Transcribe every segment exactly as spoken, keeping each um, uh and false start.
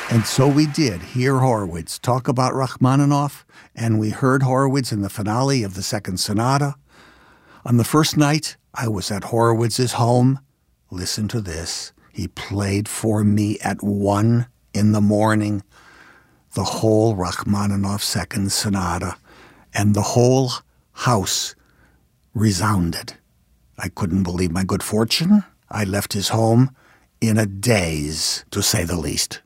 And so we did hear Horowitz talk about Rachmaninoff, and we heard Horowitz in the finale of the Second Sonata. On the first night, I was at Horowitz's home. Listen to this. He played for me at one in the morning the whole Rachmaninoff Second Sonata, and the whole house resounded. I couldn't believe my good fortune. I left his home in a daze, to say the least.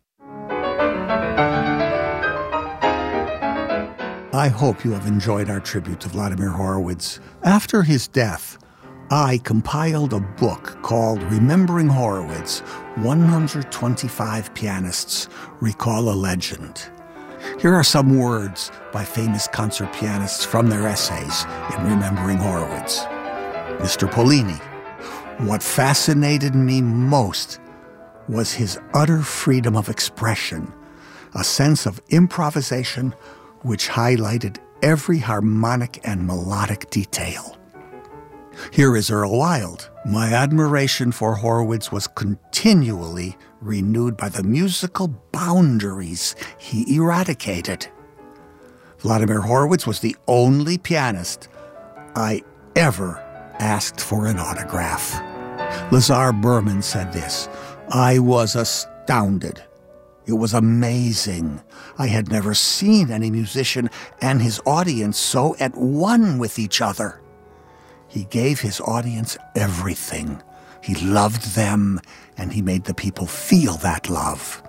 I hope you have enjoyed our tribute to Vladimir Horowitz. After his death, I compiled a book called Remembering Horowitz, one hundred twenty-five Pianists Recall a Legend. Here are some words by famous concert pianists from their essays in Remembering Horowitz. Mister Pollini, what fascinated me most was his utter freedom of expression, a sense of improvisation which highlighted every harmonic and melodic detail. Here is Earl Wild. My admiration for Horowitz was continually renewed by the musical boundaries he eradicated. Vladimir Horowitz was the only pianist I ever asked for an autograph. Lazar Berman said this, I was astounded. It was amazing. I had never seen any musician and his audience so at one with each other. He gave his audience everything. He loved them, and he made the people feel that love.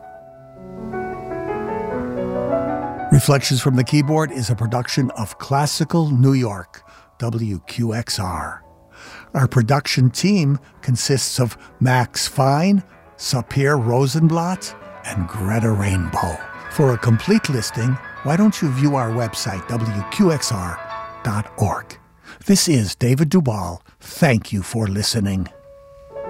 Reflections from the Keyboard is a production of Classical New York, W Q X R. Our production team consists of Max Fine, Sapir Rosenblatt, and Greta Rainbow. For a complete listing, why don't you view our website, W Q X R dot org. This is David Duvall. Thank you for listening.